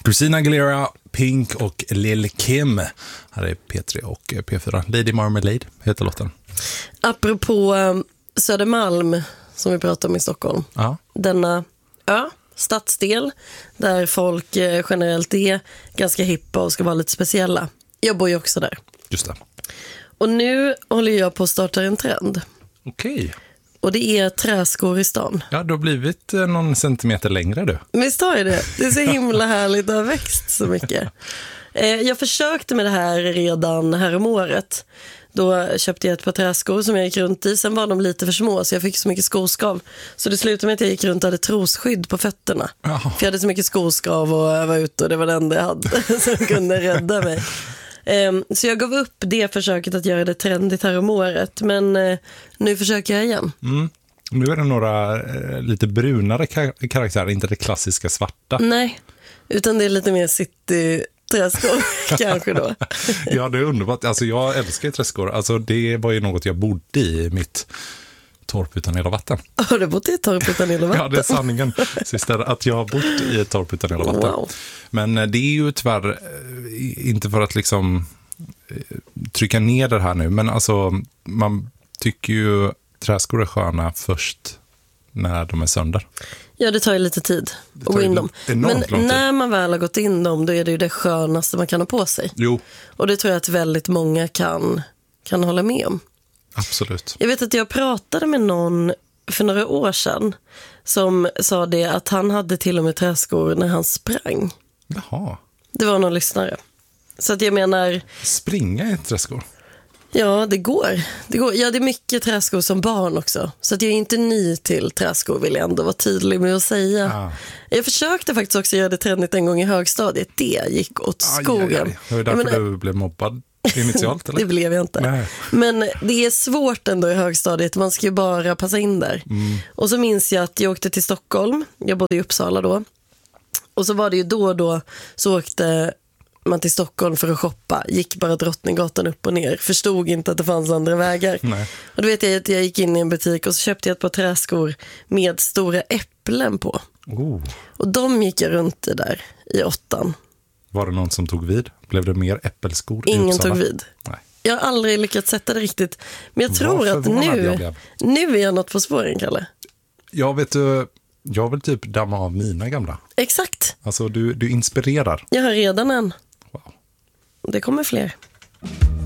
Christina Aguilera, Pink och Lil Kim. Här är P3 och P4. Lady Marmalade heter låten. Apropå Södermalm som vi pratade om i Stockholm. Ja. Denna stadsdel där folk generellt är ganska hippa och ska vara lite speciella. Jag bor ju också där. Just det. Och nu håller jag på att starta en trend. Okej. Och det är träskor i stan. Ja, du har blivit någon centimeter längre du. Visst har jag det? Det är så himla härligt, det har växt så mycket. Jag försökte med det här redan här om året. Då köpte jag ett par träskor som jag gick runt i. Sen var de lite för små så jag fick så mycket skoskav. Så det slutade med att jag gick runt och hade trosskydd på fötterna. Jaha. För jag hade så mycket skoskav och jag var ute och det var det enda jag hade som kunde rädda mig. Så jag gav upp det försöket att göra det trendigt här om året. Men nu försöker jag igen. Nu är det några lite brunare karaktärer, inte det klassiska svarta. Nej, utan det är lite mer city-träskor kanske då. Ja, det är underbart. Alltså, jag älskar ju träskor. Alltså, det var ju något jag bodde i mitt torp utan hela vatten. Har du bott i ett torp utan hela vatten? Ja, det är sanningen. Syster, att jag har bott i ett torp utan hela vatten. Wow. Men det är ju tyvärr inte för att liksom trycka ner det här nu. Men alltså, man tycker ju träskor är sköna först när de är sönder. Ja, det tar ju lite tid att gå in dem. Men när man väl har gått in dem, då är det ju det skönaste man kan ha på sig. Jo. Och det tror jag att väldigt många kan hålla med om. Absolut. Jag vet att jag pratade med någon för några år sedan som sa det att han hade till och med träskor när han sprang. Jaha. Det var någon lyssnare. Så att jag menar... Springa i träskor? Ja, det går. Ja, det är mycket träskor som barn också. Så att jag är inte ny till träskor, vill jag ändå vara tydlig med att säga. Ah. Jag försökte faktiskt också göra det trendigt en gång i högstadiet. Det gick åt skogen. Det var därför du blev mobbad initialt, eller? Det blev jag inte. Nej. Men det är svårt ändå i högstadiet. Man ska ju bara passa in där. Och så minns jag att jag åkte till Stockholm. Jag bodde i Uppsala då. Och så var det ju då och då så åkte man till Stockholm för att shoppa. Gick bara Drottninggatan upp och ner. Förstod inte att det fanns andra vägar. Nej. Och då vet jag att jag gick in i en butik och så köpte jag ett par träskor med stora äpplen på. Oh. Och de gick jag runt i där i 8:an. Var det någon som tog vid? Blev det mer äppelskor i Ingen Uppsala? tog vid. Nej. Jag har aldrig lyckats sätta det riktigt. Men jag tror att nu är jag något på spåren, Kalle. Jag vet jag vill typ damma av mina gamla. Exakt. Alltså du inspirerar. Jag har redan en. Wow. Det kommer fler.